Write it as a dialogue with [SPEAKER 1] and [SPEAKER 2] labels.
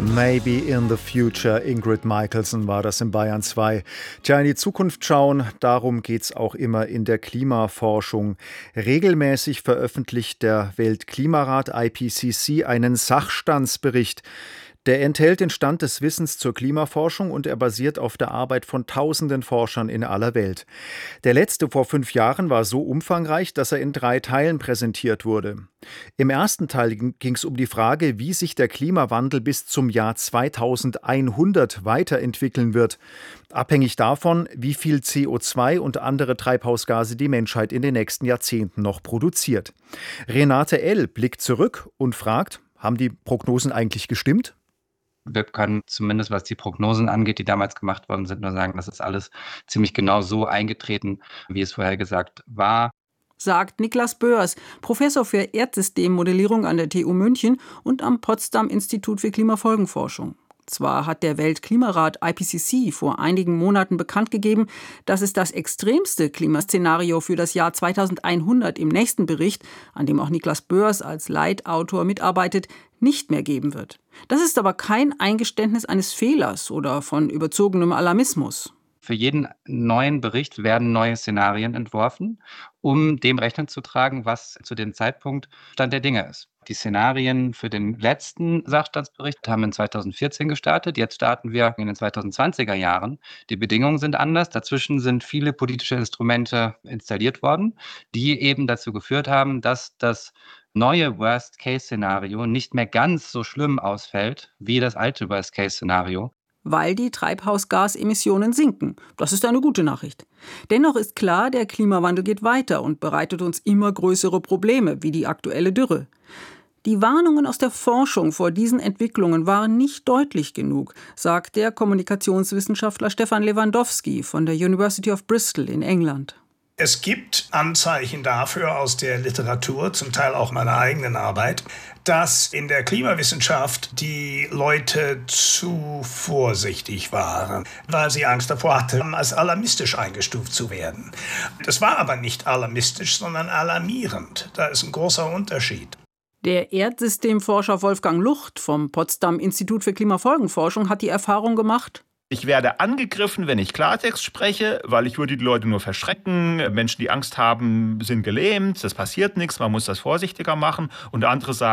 [SPEAKER 1] Maybe in the future, Ingrid Michaelson war das in Bayern 2. Tja, in die Zukunft schauen, darum geht's auch immer in der Klimaforschung. Regelmäßig veröffentlicht der Weltklimarat IPCC einen Sachstandsbericht. Der enthält den Stand des Wissens zur Klimaforschung und er basiert auf der Arbeit von tausenden Forschern in aller Welt. Der letzte vor 5 Jahren war so umfangreich, dass er in 3 Teilen präsentiert wurde. Im ersten Teil ging es um die Frage, wie sich der Klimawandel bis zum Jahr 2100 weiterentwickeln wird. Abhängig davon, wie viel CO2 und andere Treibhausgase die Menschheit in den nächsten Jahrzehnten noch produziert. Renate L. blickt zurück und fragt, haben die Prognosen eigentlich gestimmt?
[SPEAKER 2] Wir können zumindest, was die Prognosen angeht, die damals gemacht worden sind, nur sagen, das ist alles ziemlich genau so eingetreten, wie es vorhergesagt war.
[SPEAKER 3] Sagt Niklas Böers, Professor für Erdsystemmodellierung an der TU München und am Potsdam Institut für Klimafolgenforschung. Zwar hat der Weltklimarat IPCC vor einigen Monaten bekannt gegeben, dass es das extremste Klimaszenario für das Jahr 2100 im nächsten Bericht, an dem auch Niklas Böers als Leitautor mitarbeitet, nicht mehr geben wird. Das ist aber kein Eingeständnis eines Fehlers oder von überzogenem Alarmismus.
[SPEAKER 2] Für jeden neuen Bericht werden neue Szenarien entworfen, um dem Rechnung zu tragen, was zu dem Zeitpunkt Stand der Dinge ist. Die Szenarien für den letzten Sachstandsbericht haben in 2014 gestartet. Jetzt starten wir in den 2020er Jahren. Die Bedingungen sind anders. Dazwischen sind viele politische Instrumente installiert worden, die eben dazu geführt haben, dass das neue Worst-Case-Szenario nicht mehr ganz so schlimm ausfällt wie das alte Worst-Case-Szenario.
[SPEAKER 3] Weil die Treibhausgasemissionen sinken. Das ist eine gute Nachricht. Dennoch ist klar, der Klimawandel geht weiter und bereitet uns immer größere Probleme, wie die aktuelle Dürre. Die Warnungen aus der Forschung vor diesen Entwicklungen waren nicht deutlich genug, sagt der Kommunikationswissenschaftler Stefan Lewandowski von der University of Bristol in England.
[SPEAKER 4] Es gibt Anzeichen dafür aus der Literatur, zum Teil auch meiner eigenen Arbeit, dass in der Klimawissenschaft die Leute zu vorsichtig waren, weil sie Angst davor hatten, als alarmistisch eingestuft zu werden. Das war aber nicht alarmistisch, sondern alarmierend. Da ist ein großer Unterschied.
[SPEAKER 3] Der Erdsystemforscher Wolfgang Lucht vom Potsdam Institut für Klimafolgenforschung hat die Erfahrung gemacht:
[SPEAKER 5] Ich werde angegriffen, wenn ich Klartext spreche, weil ich würde die Leute nur verschrecken. Menschen, die Angst haben, sind gelähmt, es passiert nichts, man muss das vorsichtiger machen. Und andere sagen,